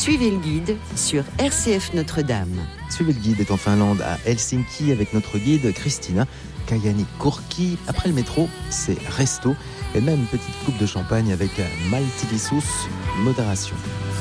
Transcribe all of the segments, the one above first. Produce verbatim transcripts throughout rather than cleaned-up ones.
Suivez le guide sur R C F Notre-Dame. Suivez le guide est en Finlande, à Helsinki, avec notre guide Christina Kajani Kurki. Après le métro, c'est resto et même une petite coupe de champagne avec maltillisuus, modération.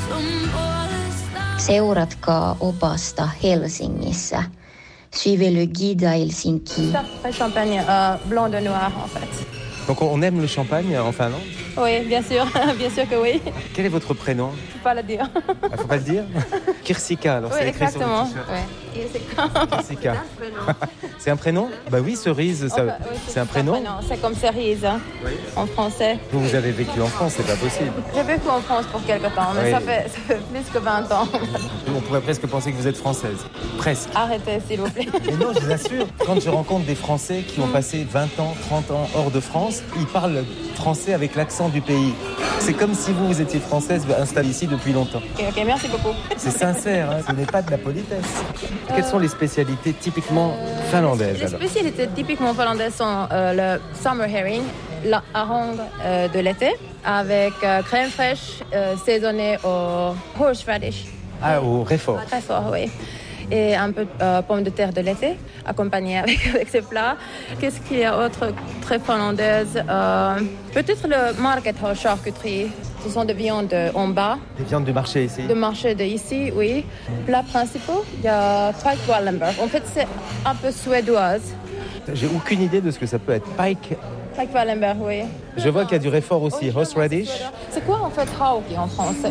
Seuratkaa opasta Helsingissä. Suivez le guide à Helsinki. Très champagne euh, blanc de noir en fait. Donc on aime le champagne en Finlande ? Oui, bien sûr, bien sûr que oui. Quel est votre prénom ? Je ne peux pas le dire. Il ne faut pas le dire ? Kirsika, alors Oui, c'est écrit exactement. sur le t-shirt. Ouais. Kirsika. C'est un prénom ? Bah oui, cerise, ça, Enfin, oui, c'est un prénom. C'est comme cerise hein, Oui. en français. Vous, vous avez vécu en France, c'est pas possible. J'ai vécu en France pour quelque temps, mais Oui. ça, fait, ça fait plus que vingt ans. On pourrait presque penser que vous êtes française. Presque. Arrêtez, s'il vous plaît. Mais non, je vous assure, quand je rencontre des Français qui ont passé vingt ans, trente ans hors de France, ils parlent français avec l'accent du pays. C'est comme si vous, vous étiez française installée ici depuis longtemps. Ok, ok, merci beaucoup. C'est sincère, hein, ce n'est pas de la politesse. Quelles sont les spécialités typiquement finlandaises Les alors ? spécialités typiquement finlandaises sont euh, le summer herring, la harangue euh, de l'été, avec euh, crème fraîche euh, saisonnée au horseradish. Ah, au réfort. Très fort, oui. Et un peu de euh, pommes de terre de l'été, accompagnées avec, avec ces plats. Qu'est-ce qu'il y a autre très finlandaise euh, Peut-être le market hall charcuterie. Ce sont des viandes en bas. Des viandes du marché ici. De marché de ici, oui. Plats principaux, il y a pike Wallenberg. En fait, c'est un peu suédoise. J'ai aucune idée de ce que ça peut être. Pike. Pike Wallenberg, oui. Je vois qu'il y a du réfort aussi. Horseradish. C'est quoi en fait hauki en français?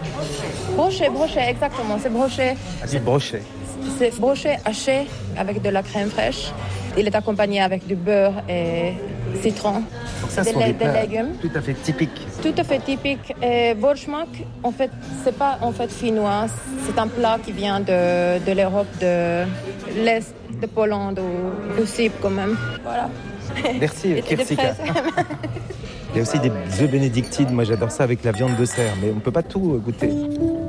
Brochet, brochet, exactement. C'est brochet. Ah, c'est brochet. C'est brochet haché avec de la crème fraîche. Il est accompagné avec du beurre et citron. Donc ça, des, sont des, des plats légumes. tout à fait typiques. Tout à fait typique. Et Borschmak, en fait, c'est pas en fait finnois. C'est un plat qui vient de, de l'Europe, de l'Est, de Pologne ou aussi quand même. Voilà. Merci, Et- et des Kirsika. fraises. Il y a aussi des œufs bénédictines. Moi, j'adore ça avec la viande de cerf, mais on ne peut pas tout goûter.